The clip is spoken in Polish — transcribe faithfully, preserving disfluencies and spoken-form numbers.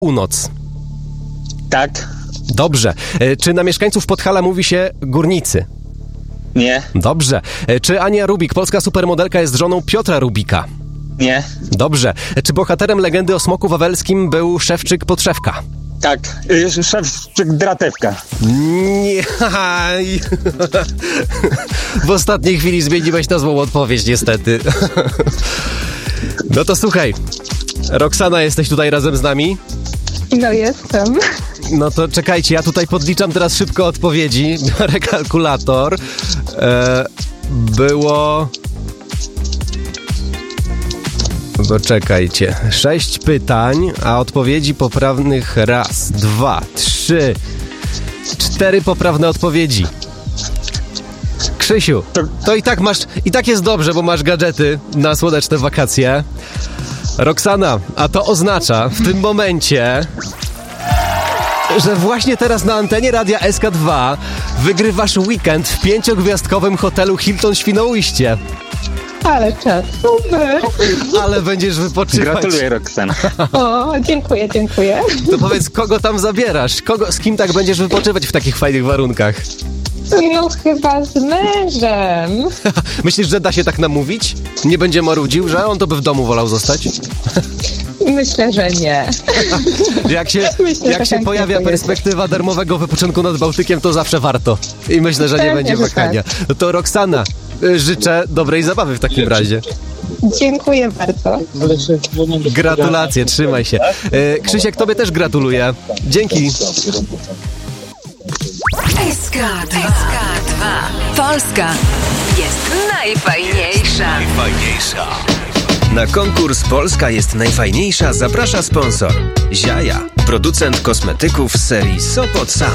Północ. Tak. Dobrze. E, Czy na mieszkańców Podhala mówi się górnicy? Nie. Dobrze. E, Czy Ania Rubik, polska supermodelka, jest żoną Piotra Rubika? Nie. Dobrze. E, Czy bohaterem legendy o smoku wawelskim był Szewczyk Podszewka? Tak. Y, Szewczyk Dratewka. Nie. W ostatniej chwili zmieniłeś na złą odpowiedź, niestety. No to słuchaj. Roxana, jesteś tutaj razem z nami? No jestem. No to czekajcie, ja tutaj podliczam teraz szybko odpowiedzi. Biorę kalkulator. E, było... Poczekajcie. Sześć pytań, a odpowiedzi poprawnych raz, dwa, trzy, cztery poprawne odpowiedzi. Krzysiu, to i tak masz, i tak jest dobrze, bo masz gadżety na słoneczne wakacje. Roxana, a to oznacza w tym momencie, że właśnie teraz na antenie Radia S K dwa wygrywasz weekend w pięciogwiazdkowym hotelu Hilton Świnoujście. Ale czas, super. Ale będziesz wypoczywać. Gratuluję, Roxana. O, dziękuję, dziękuję. To powiedz, kogo tam zabierasz? Kogo, z kim tak będziesz wypoczywać w takich fajnych warunkach? No chyba z mężem. Myślisz, że da się tak namówić? Nie będzie marudził, że on to by w domu wolał zostać? Myślę, że nie. Jak się, Myślę, jak że się chętnie pojawia pojedzie. perspektywa darmowego wypoczynku nad Bałtykiem, to zawsze warto. I myślę, że nie Pewnie, będzie że wakania. No to Roxana, y, życzę dobrej zabawy w takim razie. Dziękuję bardzo. Gratulacje, trzymaj się. Y, Krzysiek, tobie też gratuluję. Dzięki. S K dwa. Polska jest najfajniejsza. Najfajniejsza. Na konkurs Polska jest najfajniejsza zaprasza sponsor Ziaja, producent kosmetyków z serii Sopot Sam.